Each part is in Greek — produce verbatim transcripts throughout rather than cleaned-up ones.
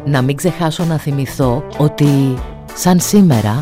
Να μην ξεχάσω να θυμηθώ ότι σαν σήμερα...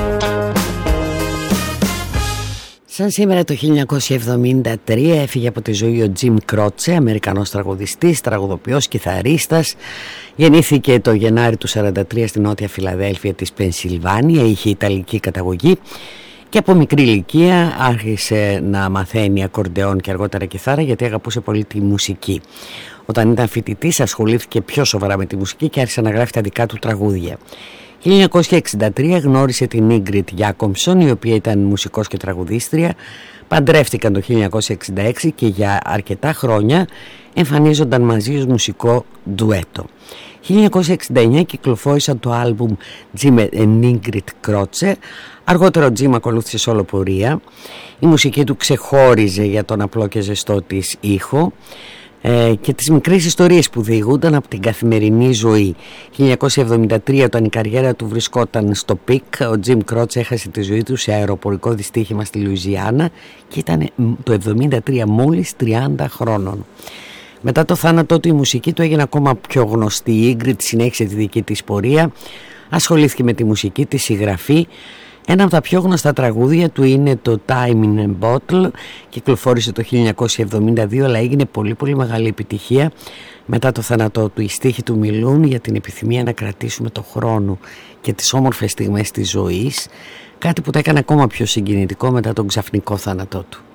Σαν σήμερα το χίλια εννιακόσια εβδομήντα τρία έφυγε από τη ζωή ο Τζιμ Κρότσε, Αμερικανός τραγουδιστής, τραγουδοποιός, κιθαρίστας. Γεννήθηκε το Γενάρη του σαράντα τρία στη νότια Φιλαδέλφια της Πενσιλβάνια, είχε ιταλική καταγωγή και από μικρή ηλικία άρχισε να μαθαίνει ακορντεόν και αργότερα κιθάρα, γιατί αγαπούσε πολύ τη μουσική. Όταν ήταν φοιτητής ασχολήθηκε πιο σοβαρά με τη μουσική και άρχισε να γράφει τα δικά του τραγούδια. χίλια εννιακόσια εξήντα τρία γνώρισε την Ίγκριτ Γιάκομψον, η οποία ήταν μουσικός και τραγουδίστρια. Παντρεύτηκαν το χίλια εννιακόσια εξήντα έξι και για αρκετά χρόνια εμφανίζονταν μαζί ως μουσικό ντουέτο. χίλια εννιακόσια εξήντα εννιά κυκλοφόρησαν το άλμπουμ Jim and Ingrid Krotze. Αργότερα ο Jim ακολούθησε σόλο πορεία. Η μουσική του ξεχώριζε για τον απλό και ζεστό της ήχο ε, και τις μικρές ιστορίες που διηγούνταν από την καθημερινή ζωή. χίλια εννιακόσια εβδομήντα τρία, όταν η καριέρα του βρισκόταν στο πικ, ο Jim Krotze έχασε τη ζωή του σε αεροπορικό δυστύχημα στη Λουιζιάννα και ήταν το εβδομήντα τρία μόλις τριάντα χρόνων. Μετά το θάνατό του η μουσική του έγινε ακόμα πιο γνωστή. Η Ίγκριτ συνέχισε τη δική της πορεία, ασχολήθηκε με τη μουσική, τη συγγραφή. Ένα από τα πιο γνωστά τραγούδια του είναι το Time in a Bottle, κυκλοφόρησε το χίλια εννιακόσια εβδομήντα δύο, αλλά έγινε πολύ πολύ μεγάλη επιτυχία μετά το θάνατό του. Οι στίχοι του μιλούν για την επιθυμία να κρατήσουμε το χρόνο και τις όμορφες στιγμές της ζωής, κάτι που τα έκανε ακόμα πιο συγκινητικό μετά τον ξαφνικό θάνατό του.